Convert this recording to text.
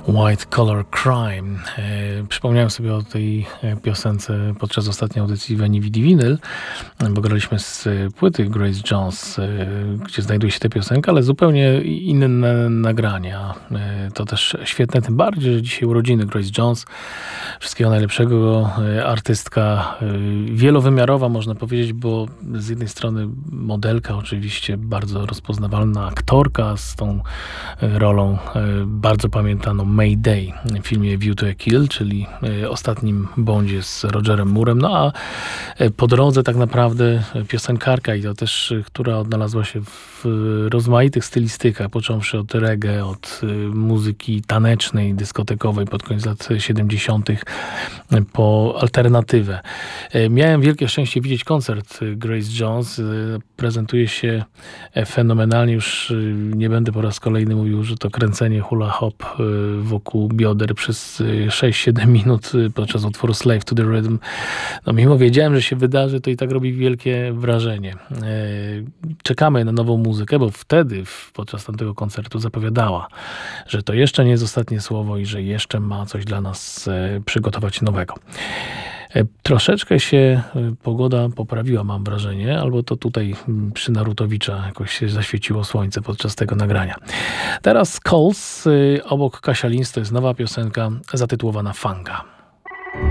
White Collar Crime. Przypomniałem sobie o tej piosence podczas ostatniej audycji Veni Vidi Vinyl, bo graliśmy z płyty Grace Jones, gdzie znajduje się ta piosenka, ale zupełnie inne nagrania. To też świetne, tym bardziej, że dzisiaj urodziny Grace Jones. Wszystkiego najlepszego. Artystka wielowymiarowa, można powiedzieć, bo z jednej strony modelka, oczywiście bardzo rozpoznawalna aktorka z tą rolą bardzo pamiętaną Mayday w filmie View to a Kill, czyli ostatnim Bondzie z Rogerem Moorem. No a po drodze tak naprawdę piosenkarka, i to też, która odnalazła się w rozmaitych stylistykach, począwszy od reggae, od muzyki tanecznej, dyskotekowej pod koniec lat 70. po alternatywę. Miałem wielkie szczęście widzieć koncert Grace Jones. Prezentuje się fenomenalnie. Już nie będę po raz kolejny mówił, że to kręcenie hula hop wokół bioder przez 6-7 minut podczas utworu Slave to the Rhythm. No mimo wiedziałem, że się wydarzy, to i tak robi wielkie wrażenie. Czekamy na nową muzykę, bo wtedy podczas tamtego koncertu zapowiadała, że to jeszcze nie jest ostatnie słowo i że jeszcze ma coś dla nas przygotować nowego. Troszeczkę się pogoda poprawiła, mam wrażenie, albo to tutaj przy Narutowicza jakoś się zaświeciło słońce podczas tego nagrania. Teraz Coles, obok Kasia Linz, to jest nowa piosenka zatytułowana Fanga.